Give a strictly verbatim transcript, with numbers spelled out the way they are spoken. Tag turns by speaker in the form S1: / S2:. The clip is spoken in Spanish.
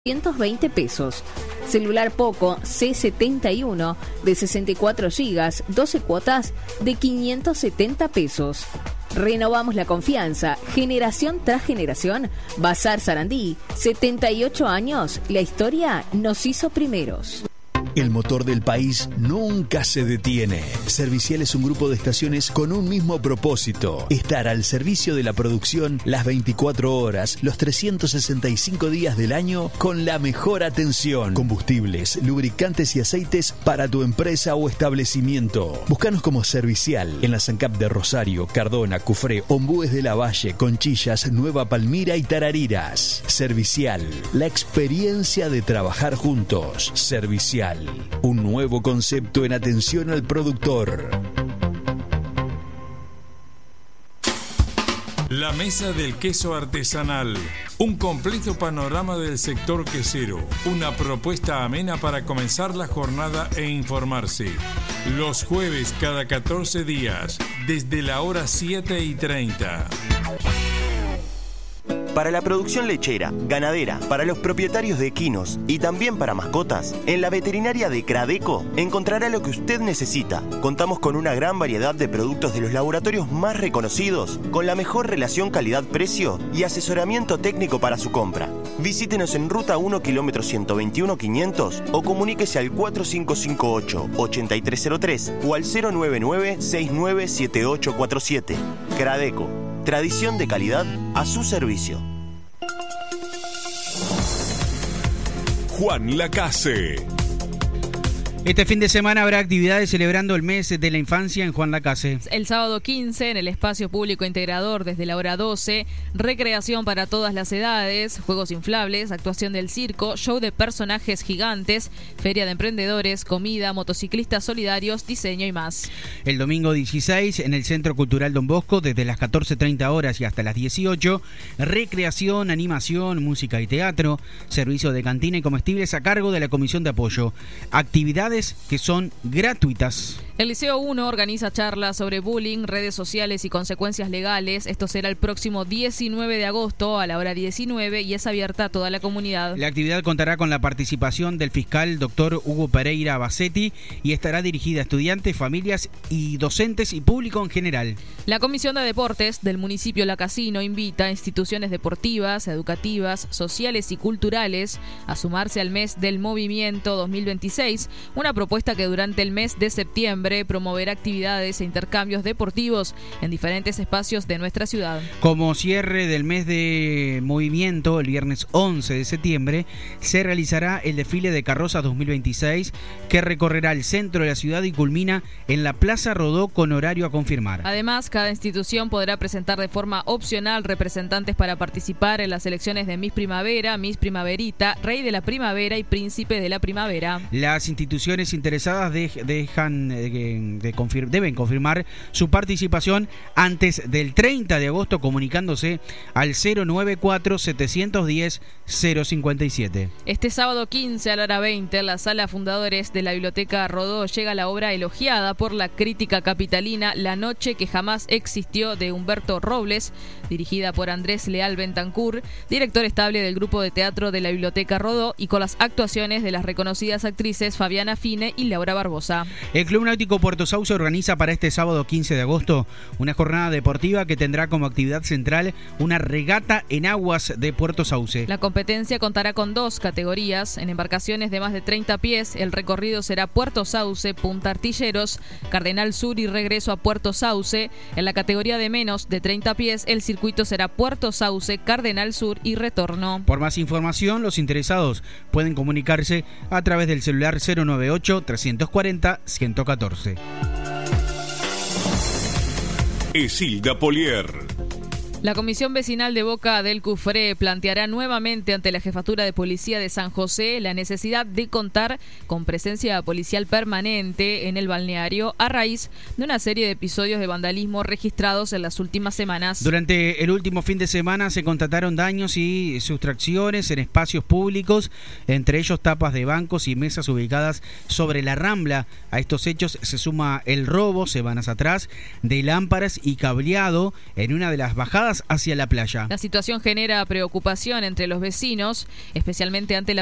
S1: ciento veinte pesos. Celular Poco C setenta y uno de sesenta y cuatro gigas, doce cuotas de quinientos setenta pesos. Renovamos la confianza, generación tras generación. Bazar Sarandí, setenta y ocho años, la historia nos hizo primeros.
S2: El motor del país nunca se detiene. Servicial es un grupo de estaciones con un mismo propósito: estar al servicio de la producción las veinticuatro horas, los trescientos sesenta y cinco días del año, con la mejor atención. Combustibles, lubricantes y aceites para tu empresa o establecimiento. Búscanos como Servicial en la SANCAP de Rosario, Cardona, Cufré, Ombúes de la Valle, Conchillas, Nueva Palmira y Tarariras. Servicial, la experiencia de trabajar juntos. Servicial, un nuevo concepto en atención al productor.
S3: La Mesa del Queso Artesanal. Un completo panorama del sector quesero. Una propuesta amena para comenzar la jornada e informarse. Los jueves cada catorce días, desde la hora siete y treinta.
S4: Para la producción lechera, ganadera, para los propietarios de equinos y también para mascotas, en la veterinaria de Cradeco encontrará lo que usted necesita. Contamos con una gran variedad de productos de los laboratorios más reconocidos, con la mejor relación calidad-precio y asesoramiento técnico para su compra. Visítenos en Ruta uno, kilómetro ciento veintiuno quinientos o comuníquese al cuatro cinco cinco ocho, ocho tres cero tres o al cero nueve nueve, seis nueve siete ocho cuatro siete. Cradeco. Tradición de calidad a su servicio.
S5: Juan Lacase.
S6: Este fin de semana habrá actividades celebrando el mes de la infancia en Juan Lacase.
S7: El sábado quince, en el espacio público integrador desde la hora doce, recreación para todas las edades, juegos inflables, actuación del circo, show de personajes gigantes, feria de emprendedores, comida, motociclistas solidarios, diseño y más.
S6: El domingo dieciséis, en el Centro Cultural Don Bosco, desde las catorce treinta horas y hasta las dieciocho, recreación, animación, música y teatro, servicio de cantina y comestibles a cargo de la Comisión de Apoyo. Actividades que son gratuitas.
S7: El Liceo uno organiza charlas sobre bullying, redes sociales y consecuencias legales. Esto será el próximo diecinueve de agosto a la hora diecinueve y es abierta a toda la comunidad.
S6: La actividad contará con la participación del fiscal doctor Hugo Pereira Bassetti y estará dirigida a estudiantes, familias y docentes y público en general.
S7: La Comisión de Deportes del municipio La Casino invita a instituciones deportivas, educativas, sociales y culturales a sumarse al mes del movimiento dos mil veintiséis, una propuesta que durante el mes de septiembre promoverá actividades e intercambios deportivos en diferentes espacios de nuestra ciudad.
S6: Como cierre del mes de movimiento, el viernes once de septiembre, se realizará el desfile de carrozas dos mil veintiséis que recorrerá el centro de la ciudad y culmina en la Plaza Rodó con horario a confirmar.
S7: Además, cada institución podrá presentar de forma opcional representantes para participar en las elecciones de Miss Primavera, Miss Primaverita, Rey de la Primavera y Príncipe de la Primavera.
S6: Las instituciones interesadas de, dejan de, de confir, deben confirmar su participación antes del treinta de agosto comunicándose al cero noventa y cuatro, setecientos diez, cero cincuenta y siete.
S7: Este sábado quince a la hora veinte en la sala Fundadores de la Biblioteca Rodó llega la obra elogiada por la crítica capitalina La noche que jamás existió de Humberto Robles, dirigida por Andrés Leal Bentancur, director estable del grupo de teatro de la Biblioteca Rodó, y con las actuaciones de las reconocidas actrices Fabiana Fine y Laura Barbosa.
S6: El Club Náutico Puerto Sauce organiza para este sábado quince de agosto una jornada deportiva que tendrá como actividad central una regata en aguas de Puerto Sauce.
S7: La competencia contará con dos categorías. En embarcaciones de más de treinta pies, el recorrido será Puerto Sauce, Punta Artilleros, Cardenal Sur y regreso a Puerto Sauce. En la categoría de menos de treinta pies, el circuito será Puerto Sauce, Cardenal Sur y retorno.
S6: Por más información, los interesados pueden comunicarse a través del celular cero noventa y ocho, trescientos cuarenta, ciento catorce.
S5: Esilda Polier.
S7: La Comisión Vecinal de Boca del Cufré planteará nuevamente ante la Jefatura de Policía de San José la necesidad de contar con presencia policial permanente en el balneario a raíz de una serie de episodios de vandalismo registrados en las últimas semanas.
S6: Durante el último fin de semana se constataron daños y sustracciones en espacios públicos, entre ellos tapas de bancos y mesas ubicadas sobre la Rambla. A estos hechos se suma el robo, semanas atrás, de lámparas y cableado en una de las bajadas entradas hacia la playa.
S7: La situación genera preocupación entre los vecinos, especialmente ante la